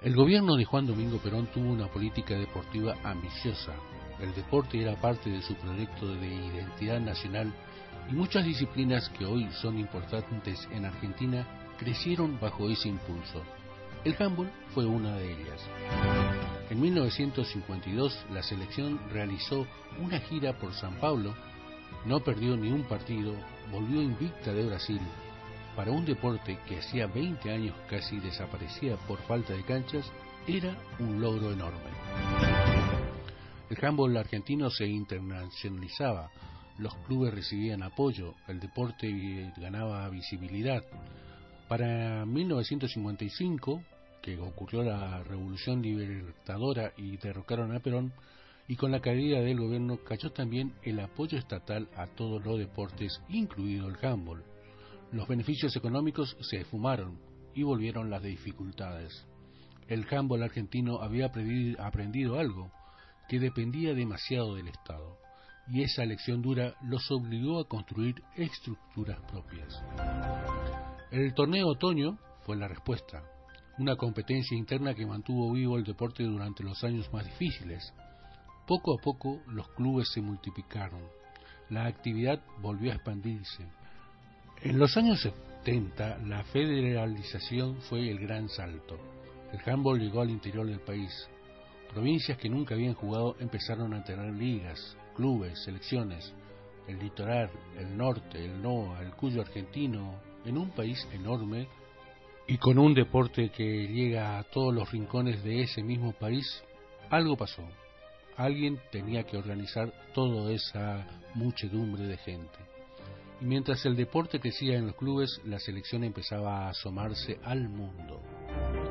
El gobierno de Juan Domingo Perón tuvo una política deportiva ambiciosa. El deporte era parte de su proyecto de identidad nacional y muchas disciplinas que hoy son importantes en Argentina crecieron bajo ese impulso. El handball fue una de ellas. En 1952 la selección realizó una gira por San Pablo, no perdió ni un partido, volvió invicta de Brasil. Para un deporte que hacía 20 años casi desaparecía por falta de canchas, era un logro enorme. El handball argentino se internacionalizaba, los clubes recibían apoyo, el deporte ganaba visibilidad. Para 1955, que ocurrió la Revolución Libertadora y derrocaron a Perón, y con la caída del gobierno cayó también el apoyo estatal a todos los deportes, incluido el handball. Los beneficios económicos se esfumaron y volvieron las dificultades. El handball argentino había aprendido algo, que dependía demasiado del Estado, y esa lección dura los obligó a construir estructuras propias. El torneo otoño fue la respuesta, una competencia interna que mantuvo vivo el deporte durante los años más difíciles. Poco a poco los clubes se multiplicaron, la actividad volvió a expandirse. En los años 70 la federalización fue el gran salto. El handball llegó al interior del país. Provincias que nunca habían jugado empezaron a tener ligas, clubes, selecciones. El litoral, el norte, el NOA, el Cuyo argentino, en un país enorme y con un deporte que llega a todos los rincones de ese mismo país, algo pasó. Alguien tenía que organizar toda esa muchedumbre de gente. Y mientras el deporte crecía en los clubes, la selección empezaba a asomarse al mundo.